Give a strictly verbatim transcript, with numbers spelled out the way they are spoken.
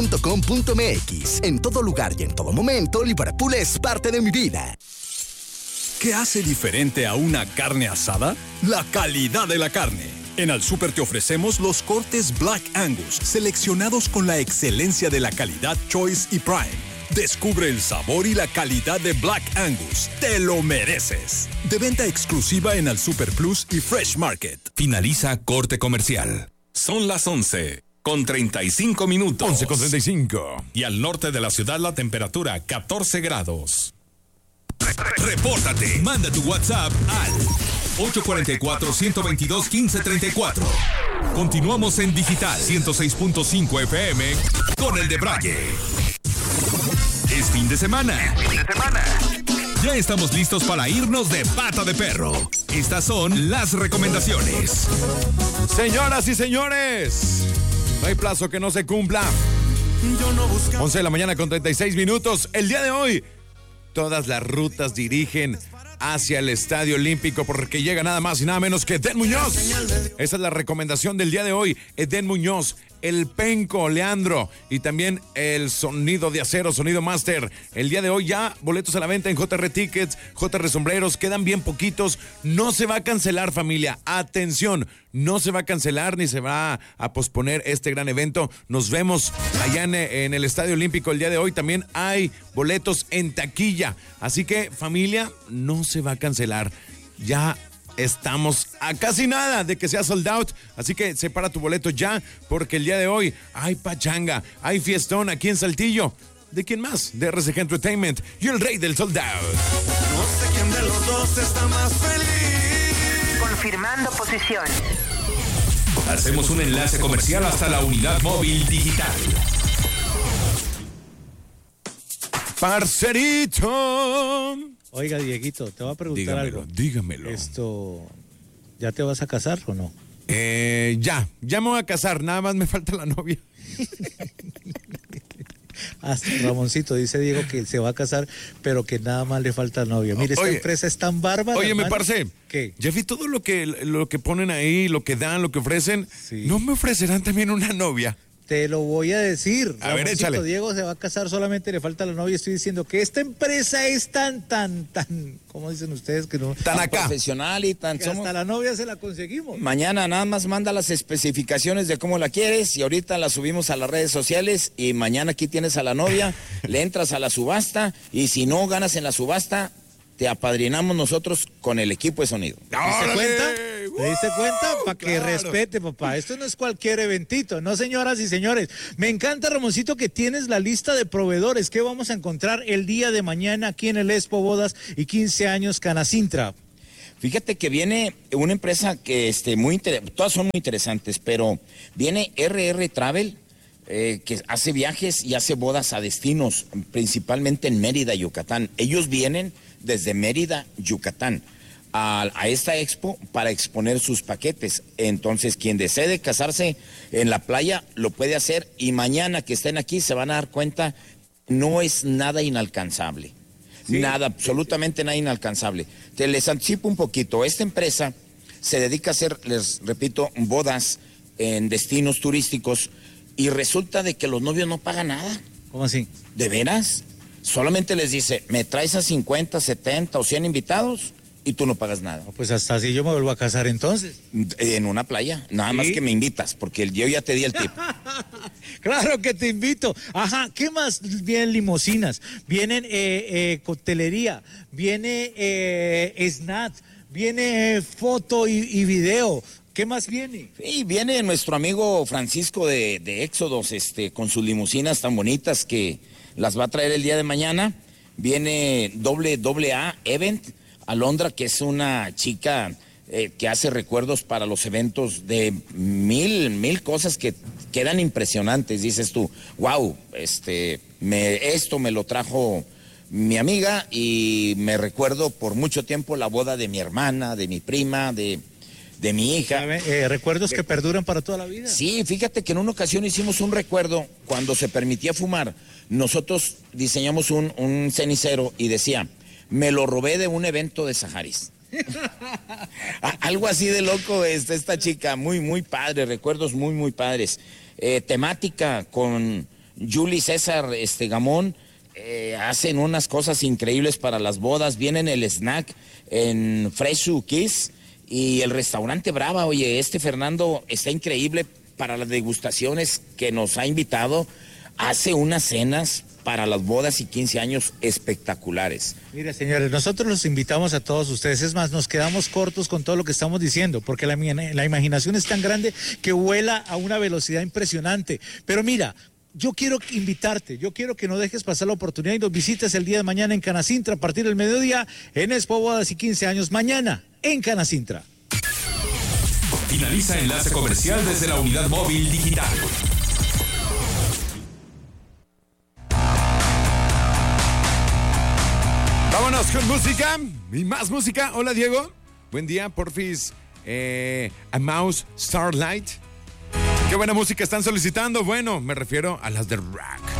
punto com punto m x. En todo lugar y en todo momento, Liverpool es parte de mi vida. ¿Qué hace diferente a una carne asada? La calidad de la carne. En Al Súper te ofrecemos los cortes Black Angus, seleccionados con la excelencia de la calidad Choice y Prime. Descubre el sabor y la calidad de Black Angus. ¡Te lo mereces! De venta exclusiva en Al Súper Plus y Fresh Market. Finaliza corte comercial. Son las once con treinta y cinco minutos. once con treinta y cinco. Y al norte de la ciudad la temperatura catorce grados. Repórtate. Manda tu WhatsApp al ocho cuatro cuatro, uno dos dos, uno cinco tres cuatro. Continuamos en digital ciento seis punto cinco F M con el de Braille. Es fin de semana. Es fin de semana. Ya estamos listos para irnos de pata de perro. Estas son las recomendaciones. Señoras y señores, no hay plazo que no se cumpla. once de la mañana con treinta y seis minutos. El día de hoy, todas las rutas dirigen hacia el Estadio Olímpico porque llega nada más y nada menos que Edén Muñoz. Esa es la recomendación del día de hoy. Edén Muñoz, el Penco, Leandro y también el Sonido de Acero, Sonido Master. El día de hoy ya boletos a la venta en J R Tickets, J R Sombreros, quedan bien poquitos. No se va a cancelar, familia. Atención, no se va a cancelar ni se va a posponer este gran evento. Nos vemos allá en, en el Estadio Olímpico el día de hoy. También hay boletos en taquilla. Así que, familia, no se va a cancelar. Ya estamos a casi nada de que sea sold out, así que separa tu boleto ya, porque el día de hoy hay pachanga, hay fiestón aquí en Saltillo. ¿De quién más? De R C G Entertainment y el rey del sold out. No sé quién de los dos está más feliz. Confirmando posición. Hacemos un enlace comercial hasta la unidad móvil digital. Parcerito. Oiga, Dieguito, te voy a preguntar dígamelo, algo. Dígamelo. Esto, ¿ya te vas a casar o no? Eh, ya, ya me voy a casar, nada más me falta la novia. Hasta Ramoncito dice Diego que se va a casar, pero que nada más le falta novia. Mire, esta Oye, empresa es tan bárbara. Oye, hermano. me parce, ¿Qué? ya vi todo lo que, lo que ponen ahí, lo que dan, lo que ofrecen. Sí. ¿No me ofrecerán también una novia? Te lo voy a decir. A ver, échale. Diego se va a casar, solamente le falta la novia. Estoy diciendo que esta empresa es tan, tan, tan, ¿cómo dicen ustedes que no? Tan acá. Profesional y tan Que somos. hasta la novia se la conseguimos. Mañana nada más manda las especificaciones de cómo la quieres y ahorita la subimos a las redes sociales y mañana aquí tienes a la novia, le entras a la subasta y si no ganas en la subasta, te apadrinamos nosotros con el equipo de sonido. ¿Te diste cuenta? ¿Te diste cuenta? Para que claro. respete, papá. Esto no es cualquier eventito, ¿no, señoras y señores? Me encanta, Ramoncito, que tienes la lista de proveedores que vamos a encontrar el día de mañana aquí en el Expo Bodas y quince años Canacintra. Fíjate que viene una empresa que este, muy inter... todas son muy interesantes, pero viene R R Travel, eh, que hace viajes y hace bodas a destinos, principalmente en Mérida, Yucatán. Ellos vienen desde Mérida, Yucatán, a, a esta expo para exponer sus paquetes. Entonces, quien desee casarse en la playa lo puede hacer y mañana que estén aquí se van a dar cuenta, no es nada inalcanzable. ¿Sí? Nada, absolutamente nada inalcanzable. Te les anticipo un poquito. Esta empresa se dedica a hacer, les repito, bodas en destinos turísticos y resulta de que los novios no pagan nada. ¿Cómo así? ¿De veras? Solamente les dice, me traes a cincuenta, setenta o cien invitados y tú no pagas nada. No, pues hasta así yo me vuelvo a casar entonces. En una playa, nada ¿Sí? más que me invitas, porque yo ya te di el tip. Claro que te invito. Ajá, ¿qué más? Vienen limusinas, vienen eh, eh, coctelería, viene eh, snat, viene eh, foto y, y video. ¿Qué más viene? Sí, viene nuestro amigo Francisco de, de Éxodos, este, con sus limusinas tan bonitas que las va a traer el día de mañana. Viene doble doble A Event, Alondra, que es una chica eh, que hace recuerdos para los eventos de mil, mil cosas que quedan impresionantes. Dices tú, wow, este, me, esto me lo trajo mi amiga y me recuerdo por mucho tiempo la boda de mi hermana, de mi prima, de, de mi hija. Eh, recuerdos que perduran para toda la vida. Sí, fíjate que en una ocasión hicimos un recuerdo cuando se permitía fumar. Nosotros diseñamos un, un cenicero y decía, me lo robé de un evento de Saharis. Algo así de loco es esta chica, muy, muy padre, recuerdos muy, muy padres. Eh, temática con Julie César este, Gamón, eh, hacen unas cosas increíbles para las bodas. Vienen el snack en Fresh Kiss y el restaurante Brava. Oye, este Fernando está increíble para las degustaciones que nos ha invitado. Hace unas cenas para las bodas y quince años espectaculares. Mire, señores, nosotros los invitamos a todos ustedes. Es más, nos quedamos cortos con todo lo que estamos diciendo, porque la, la imaginación es tan grande que vuela a una velocidad impresionante. Pero mira, yo quiero invitarte, yo quiero que no dejes pasar la oportunidad y nos visites el día de mañana en Canacintra a partir del mediodía en Expo Bodas y quince años. Mañana en Canacintra. Finaliza enlace comercial desde la unidad móvil digital. Vámonos con música y más música. Hola, Diego. Buen día, porfis. Eh, a Mouse Starlight. ¿Qué buena música están solicitando? Bueno, me refiero a las de rock.